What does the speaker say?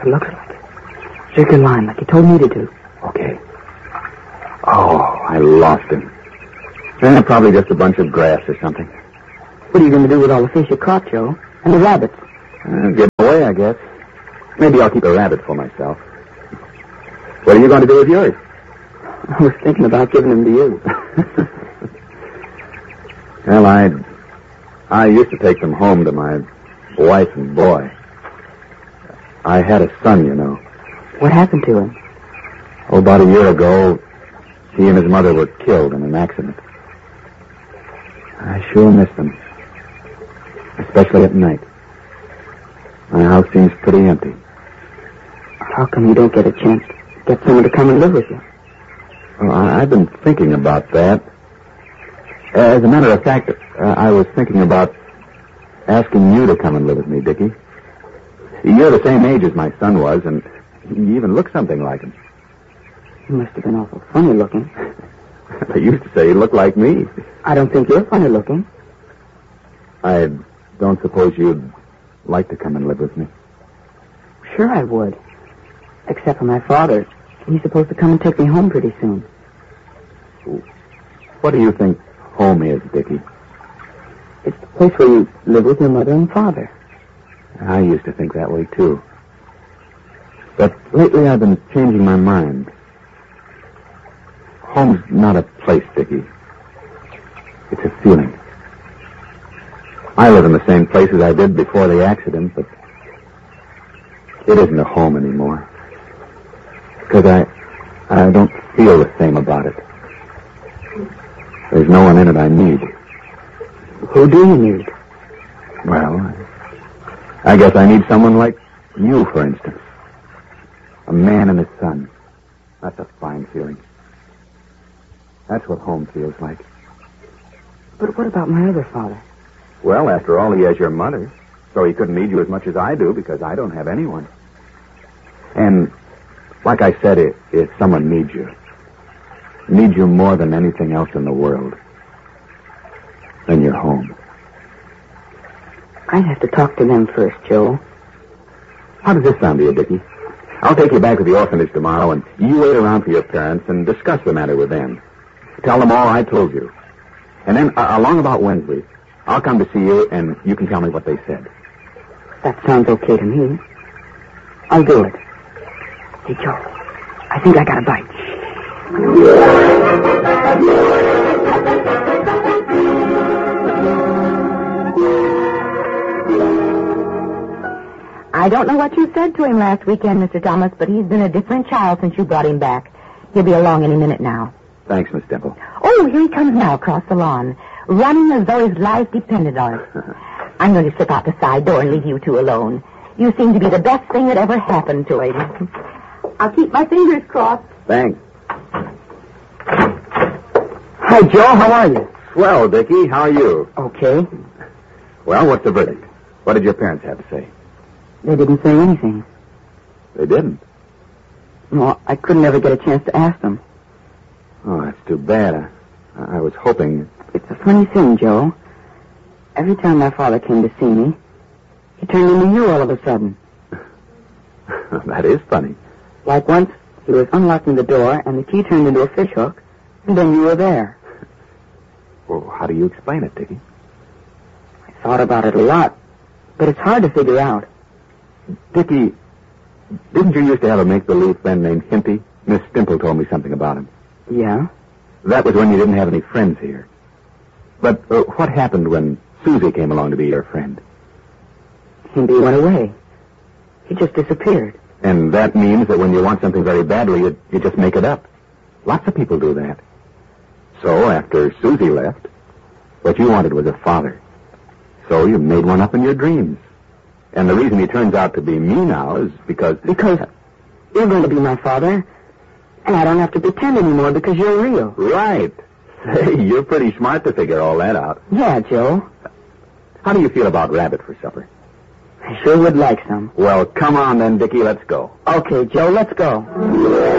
Look like it. Circle line, like you told me to do. Okay. Oh, I lost him. Probably just a bunch of grass or something. What are you going to do with all the fish you caught, Joe? And the rabbits? Give them away, I guess. Maybe I'll keep a rabbit for myself. What are you going to do with yours? I was thinking about giving them to you. Well, I used to take them home to my wife and boy. I had a son, you know. What happened to him? Oh, about a year ago, he and his mother were killed in an accident. I sure miss them. Especially at night. My house seems pretty empty. How come you don't get a chance to get someone to come and live with you? Well, I've been thinking about that. As a matter of fact, I was thinking about asking you to come and live with me, Dickie. You're the same age as my son was, and you even look something like him. You must have been awful funny looking. They used to say you look like me. I don't think you're funny looking. I don't suppose you'd like to come and live with me. Sure I would. Except for my father. He's supposed to come and take me home pretty soon. What do you think home is, Dickie? It's the place where you live with your mother and father. I used to think that way, too. But lately I've been changing my mind. Home's not a place, Dickie. It's a feeling. I live in the same place as I did before the accident, but it isn't a home anymore. Because I don't feel the same about it. There's no one in it I need. Who do you need? Well, I guess I need someone like you, for instance. A man and his son. That's a fine feeling. That's what home feels like. But what about my other father? Well, after all, he has your mother. So he couldn't need you as much as I do because I don't have anyone. And like I said, if someone needs you more than anything else in the world, then you're home. I'd have to talk to them first, Joe. How does this sound to you, Dickie? I'll take you back to the orphanage tomorrow, and you wait around for your parents and discuss the matter with them. Tell them all I told you. And then, along about Wednesday, I'll come to see you, and you can tell me what they said. That sounds okay to me. I'll do it. Hey, Joe, I think I got a bite. I don't know what you said to him last weekend, Mr. Thomas, but he's been a different child since you brought him back. He'll be along any minute now. Thanks, Miss Dimple. Oh, here he comes now across the lawn, running as though his life depended on it. I'm going to slip out the side door and leave you two alone. You seem to be the best thing that ever happened to him. I'll keep my fingers crossed. Thanks. Hi, Joe. How are you? Swell, Dickie. How are you? Okay. Well, what's the verdict? What did your parents have to say? They didn't say anything. They didn't? No, I couldn't ever get a chance to ask them. Oh, that's too bad. I was hoping... It's a funny thing, Joe. Every time my father came to see me, he turned into you all of a sudden. That is funny. Like once, he was unlocking the door, and the key turned into a fishhook, and then you were there. Well, how do you explain it, Dickie? I thought about it a lot, but it's hard to figure out. Dickie, didn't you used to have a make-believe friend named Himpy? Miss Dimple told me something about him. Yeah? That was when you didn't have any friends here. But what happened when Susie came along to be your friend? Himpy went away. He just disappeared. And that means that when you want something very badly, you just make it up. Lots of people do that. So, after Susie left, what you wanted was a father. So you made one up in your dreams. And the reason he turns out to be me now is because... Because you're going to be my father, and I don't have to pretend anymore because you're real. Right. Say, you're pretty smart to figure all that out. Yeah, Joe. How do you feel about rabbit for supper? I sure would like some. Well, come on then, Dickie, let's go. Okay, Joe, let's go.